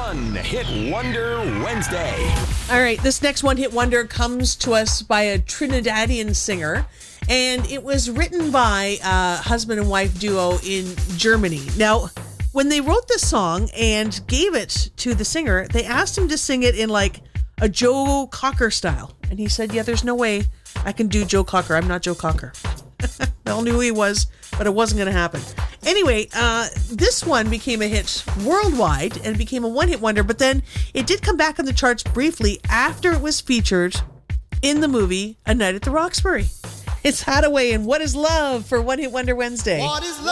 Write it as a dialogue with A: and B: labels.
A: One Hit Wonder Wednesday.
B: All right, this next one hit wonder comes to us by a Trinidadian singer, and it was written by a husband and wife duo in Germany. Now, when they wrote this song and gave it to the singer, they asked him to sing it in like a Joe Cocker style. And he said, yeah, there's no way I can do Joe Cocker. I'm not Joe Cocker. They all knew who he was, but it wasn't going to happen. Anyway, this one became a hit worldwide and became a one-hit wonder, but then it did come back on the charts briefly after it was featured in the movie A Night at the Roxbury. It's Hadaway and What Is Love for One Hit Wonder Wednesday.
C: What is love?